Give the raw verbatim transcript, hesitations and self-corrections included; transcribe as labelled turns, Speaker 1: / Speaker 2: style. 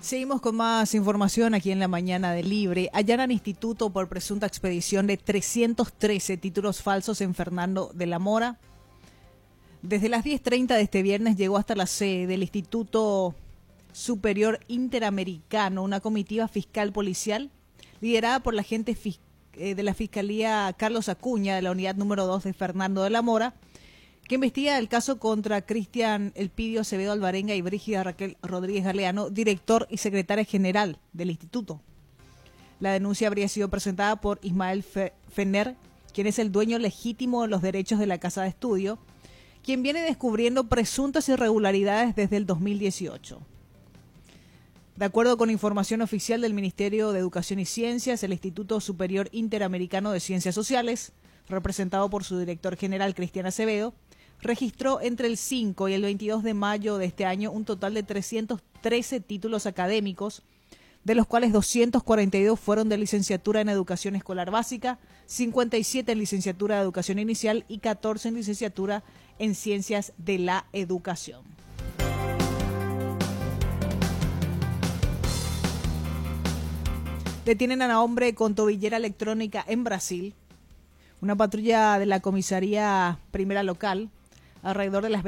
Speaker 1: Seguimos con más información aquí en la mañana de Libre. Allanan instituto por presunta expedición de trescientos trece títulos falsos en Fernando de la Mora. Desde las diez treinta de este viernes llegó hasta la sede del Instituto Superior Interamericano una comitiva fiscal policial liderada por la agente fis- eh, de la Fiscalía Carlos Acuña de la unidad número dos de Fernando de la Mora, que investiga el caso contra Cristian Elpidio Acevedo Alvarenga y Brígida Raquel Rodríguez Galeano, director y secretaria general del instituto. La denuncia habría sido presentada por Ismael Fe- Fener, quien es el dueño legítimo de los derechos de la casa de estudio, quien viene descubriendo presuntas irregularidades desde el dos mil dieciocho. De acuerdo con información oficial del Ministerio de Educación y Ciencias, el Instituto Superior Interamericano de Ciencias Sociales, representado por su director general Cristian Acevedo, registró entre el cinco y el veintidós de mayo de este año un total de trescientos trece títulos académicos, de los cuales doscientos cuarenta y dos fueron de licenciatura en Educación Escolar Básica, cincuenta y siete en licenciatura de Educación Inicial y catorce en licenciatura en Ciencias de la Educación. Detienen a un hombre con tobillera electrónica en Brasil. Una patrulla de la comisaría primera local, alrededor de las